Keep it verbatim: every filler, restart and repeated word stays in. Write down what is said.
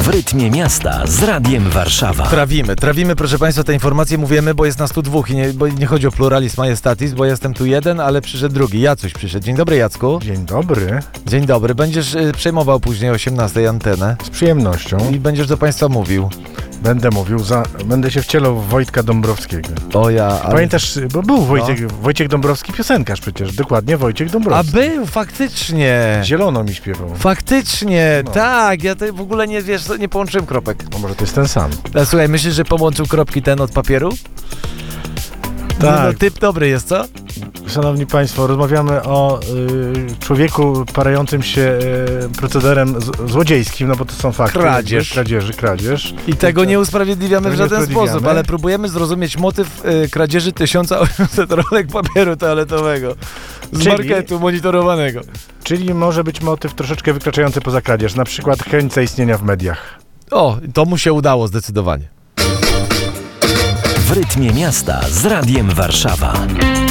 W rytmie miasta z Radiem Warszawa. Trawimy, trawimy, proszę Państwa, te informacje mówimy, bo jest nas tu dwóch i nie, bo nie chodzi o pluralizm majestatis, bo jestem tu jeden, ale przyszedł drugi. Jacuś przyszedł. Dzień dobry, Jacku. Dzień dobry. Dzień dobry. Będziesz y, przejmował później o osiemnastej antenę Z przyjemnością. i będziesz do Państwa mówił. Będę mówił, za, będę się wcielał w Wojtka Dąbrowskiego. O ja, ale... Pamiętasz, bo był Wojciech, no. Wojciech Dąbrowski, piosenkarz przecież, dokładnie Wojciech A Dąbrowski. był, faktycznie. Zielono mi śpiewał. Faktycznie, No. tak, ja to w ogóle nie, wiesz, nie połączyłem kropek. No może to jest ten sam. A słuchaj, myślisz, że połączył kropki ten od papieru? Tak. No, typ dobry jest, co? Szanowni Państwo, rozmawiamy o y, człowieku parającym się y, procederem z, złodziejskim, no bo to są fakty. Kradzież. Jakby, kradzieży, kradzież. I tego nie usprawiedliwiamy Tego w nie żaden usprawiedliwiamy. sposób, ale próbujemy zrozumieć motyw y, kradzieży tysiąc osiemset rolek papieru toaletowego z Czyli- marketu monitorowanego. Czyli może być motyw troszeczkę wykraczający poza kradzież, na przykład chęć zaistnienia w mediach. O, to mu się udało zdecydowanie. W rytmie miasta z Radiem Warszawa.